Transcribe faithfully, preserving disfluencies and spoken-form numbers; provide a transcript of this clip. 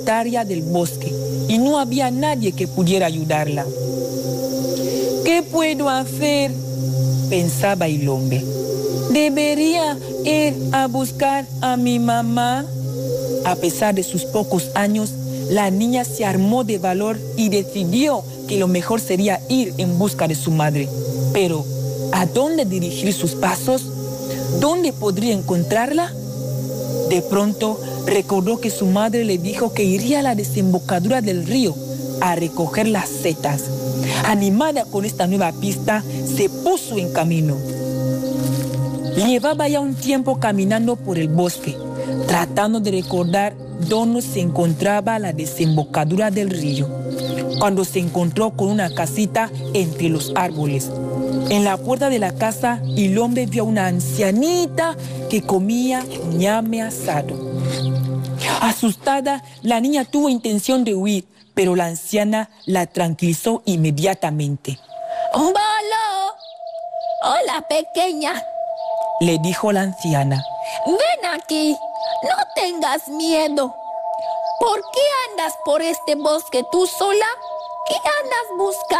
solitaria del bosque y no había nadie que pudiera ayudarla. ¿Qué puedo hacer?, pensaba el hombre. ¿Debería ir a buscar a mi mamá? A pesar de sus pocos años, la niña se armó de valor y decidió que lo mejor sería ir en busca de su madre. Pero, ¿a dónde dirigir sus pasos? ¿Dónde podría encontrarla? De pronto, recordó que su madre le dijo que iría a la desembocadura del río a recoger las setas. Animada con esta nueva pista, se puso en camino. Llevaba ya un tiempo caminando por el bosque, tratando de recordar dónde se encontraba la desembocadura del río, cuando se encontró con una casita entre los árboles. En la puerta de la casa, el hombre vio a una ancianita que comía ñame asado. Asustada, la niña tuvo intención de huir, pero la anciana la tranquilizó inmediatamente. ¡Bolo! Hola, pequeña, le dijo la anciana. Ven aquí, no tengas miedo. ¿Por qué andas por este bosque tú sola? ¿Qué andas buscando?